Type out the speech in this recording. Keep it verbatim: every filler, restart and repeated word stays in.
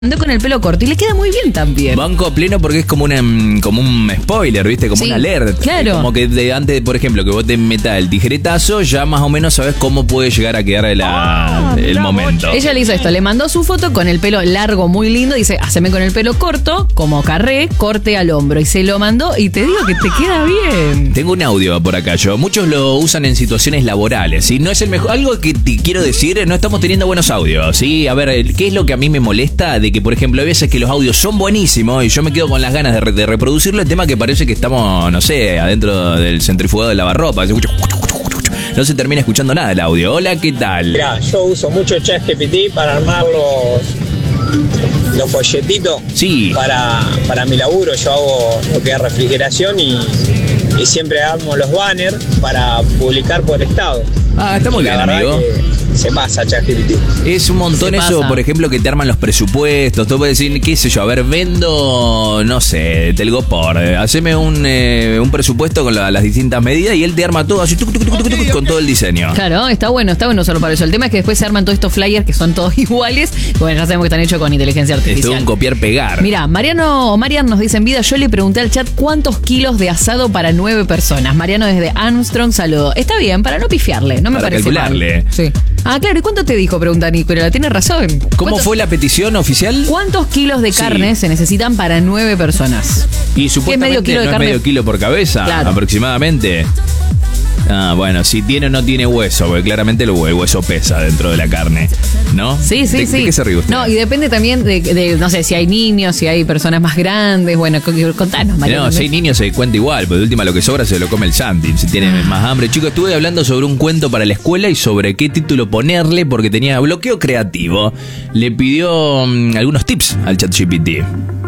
Ando con el pelo corto y le queda muy bien también. Banco pleno porque es como una como un spoiler, ¿viste? Como Sí, un alert. claro. Como que de, antes, por ejemplo, que vos te metas el tijeretazo, ya más o menos sabes cómo puede llegar a quedar la, el momento. Ella le hizo esto, le mandó su foto con el pelo largo, muy lindo. Dice, haceme con el pelo corto, como carré, corte al hombro. Y se lo mandó y te digo que te queda bien. Tengo un audio por acá yo. Muchos lo usan en situaciones laborales. Y no es el mejor. Algo que te quiero decir, no estamos teniendo buenos audios. ¿Sí? A ver, ¿qué es lo que a mí me molesta? De que, por ejemplo, a veces que los audios son buenísimos y yo me quedo con las ganas de, re- de reproducirlo. El tema que parece que estamos, no sé, adentro del centrifugado de lavarropa. No se termina escuchando nada el audio. Hola, ¿qué tal? Mirá, yo uso mucho ChatGPT para armar los, los folletitos Sí. para, para mi laburo. Yo hago lo que es refrigeración y, y siempre armo los banners para publicar por estado. Ah, está muy Y la bien, verdad amigo. que se pasa ChatGPT. Es un montón Se eso, pasa. por ejemplo, que te arman los presupuestos. Tú puedes decir, qué sé yo, a ver, vendo, no sé, Telgopor. eh, Haceme un, eh, un presupuesto con la- las distintas medidas y él te arma todo así, tuc, tuc, tuc, tuc, tuc, con todo el diseño. Claro, está bueno, está bueno solo para eso. El tema es que después se arman todos estos flyers que son todos iguales. Bueno, ya sabemos que están hechos con inteligencia Es todo artificial. un copiar-pegar. Mira, Mariano o Marian nos dice en vida, yo le pregunté al chat cuántos kilos de asado para nueve personas. Mariano desde Armstrong, saludo. Está bien, para no pifiarle, no me Para parece calcularle. mal. Sí. Ah, claro, ¿y cuánto te dijo? Pregunta Nicola, tiene razón. ¿Cómo ¿Cuántos- fue la petición oficial? ¿Cuántos kilos de Sí. carne se necesitan para nueve personas? Y supuestamente medio kilo de no es carne? medio kilo por cabeza, Claro. aproximadamente. Ah, bueno, si tiene o no tiene hueso, porque claramente el hue- el hueso pesa dentro de la carne, ¿no? Sí, sí, ¿De, sí. ¿De qué se ríe usted? No, y depende también de, de, no sé, si hay niños, si hay personas más grandes. Bueno, c- contanos, Mariano. No, si hay niños se cuenta igual, pero de última lo que sobra se lo come el Santi, si tiene más hambre. Chicos, estuve hablando sobre un cuento para la escuela y sobre qué título ponerle porque tenía bloqueo creativo. Le pidió mm, algunos tips al ChatGPT.